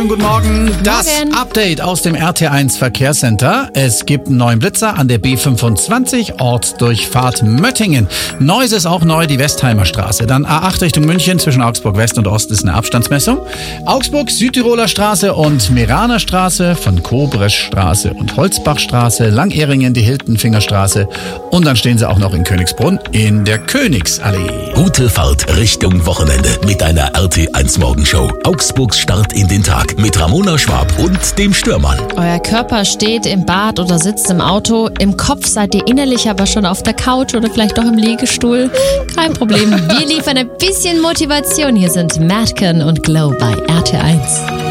schönen guten Morgen. Das Update aus dem RT1 Verkehrscenter. Es gibt einen neuen Blitzer an der B25 Ortsdurchfahrt Möttingen. Neues ist auch neu, die Westheimer Straße. Dann A8 Richtung München zwischen Augsburg West und Ost ist eine Abstandsmessung. Augsburg Südtiroler Straße und Meraner Straße, von Kobreschstraße und Holzbachstraße, Langehringen die Hiltenfingerstraße und dann stehen sie auch noch in Königsbrunn in der Königsallee. Gute Fahrt Richtung Wochenende mit einer RT1 Morgenshow. Augsburgs Start in den Tag mit Ramona Schwab und dem Stürmann. Euer Körper steht im Bad oder sitzt im Auto. Im Kopf seid ihr innerlich aber schon auf der Couch oder vielleicht doch im Liegestuhl. Kein Problem, wir liefern ein bisschen Motivation. Hier sind Madcon und Glow bei RT1.